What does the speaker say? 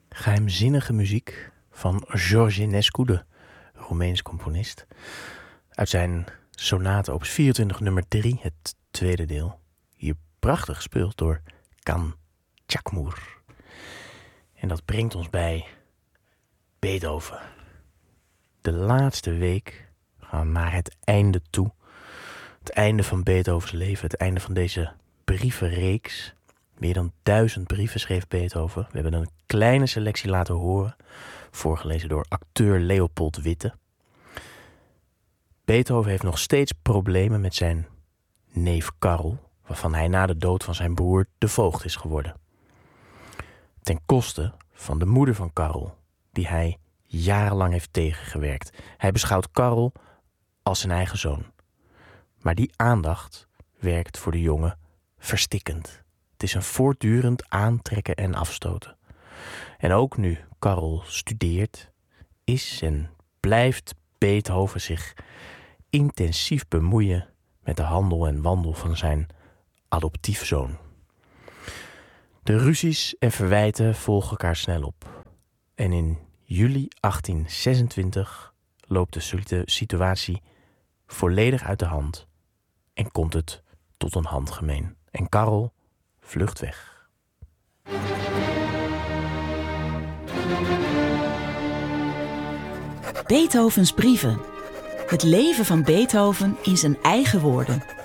Geheimzinnige muziek van George Enescu, de Roemeense componist. Uit zijn sonate opus 24 nummer 3, het tweede deel. Hier prachtig gespeeld door Can Chakmour. En dat brengt ons bij Beethoven. De laatste week gaan we naar het einde toe. Het einde van Beethovens leven, het einde van deze brievenreeks. Meer dan 1000 brieven schreef Beethoven. We hebben een kleine selectie laten horen, voorgelezen door acteur Leopold Witte. Beethoven heeft nog steeds problemen met zijn neef Karel, waarvan hij na de dood van zijn broer de voogd is geworden. Ten koste van de moeder van Karel, die hij jarenlang heeft tegengewerkt. Hij beschouwt Karel als zijn eigen zoon. Maar die aandacht werkt voor de jongen verstikkend. Het is een voortdurend aantrekken en afstoten. En ook nu Karel studeert, is en blijft Beethoven zich intensief bemoeien met de handel en wandel van zijn adoptiefzoon. De ruzies en verwijten volgen elkaar snel op. En in juli 1826 loopt de situatie volledig uit de hand en komt het tot een handgemeen. En Karel vlucht weg. Beethovens brieven. Het leven van Beethoven in zijn eigen woorden.